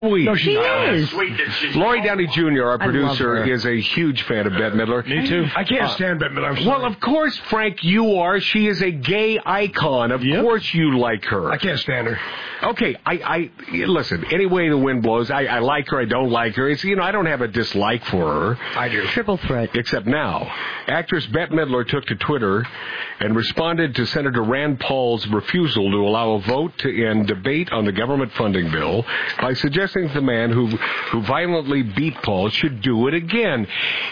Sweet. No, she is. Laurie Downey Jr., our producer, is a huge fan of Bette Midler. Me too. I can't stand Bette Midler. I'm sorry. Well, of course, Frank, you are. She is a gay icon. Of course you like her. I can't stand her. Okay, I listen, any way the wind blows, I like her, I don't like her. It's, I don't have a dislike for her. I do. Triple threat. Except now. Actress Bette Midler took to Twitter and responded to Senator Rand Paul's refusal to allow a vote to end debate on the government funding bill by suggesting the man who violently beat Paul should do it again.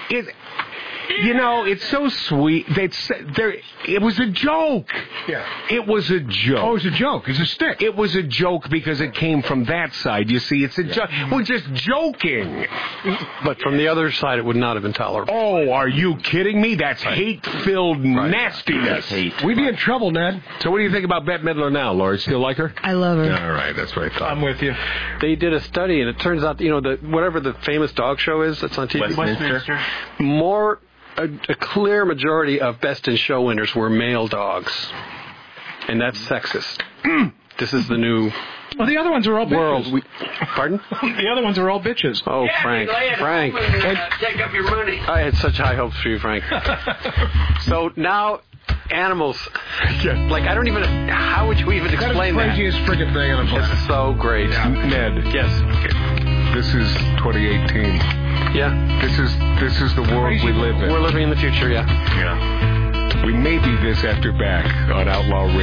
It's so sweet. It was a joke. Yeah. It was a joke. Oh, it was a joke. It's a stick. It was a joke because it came from that side. You see, it's a joke. We're just joking. But from the other side, it would not have been tolerable. Oh, are you kidding me? That's hate-filled nastiness. We'd be in trouble, Ned. So what do you think about Bette Midler now, Laurie? Still like her? I love her. All right, that's what I thought. I'm with you. They did a study, and it turns out, whatever the famous dog show is that's on TV, Westminster. A clear majority of Best in Show winners were male dogs. And that's sexist. This is the new Well, the other ones are all bitches. world. Pardon? The other ones are all bitches. Oh, Frank. Take up your money. I had such high hopes for you, Frank. So now, animals. Like, I don't even... How would you even explain that? That's the craziest friggin' thing on the planet. It's so great. Ned. Yes. This is 2018. Yeah. This is the world we live in. We're living in the future, yeah. We may be this after back on Outlaw Radio.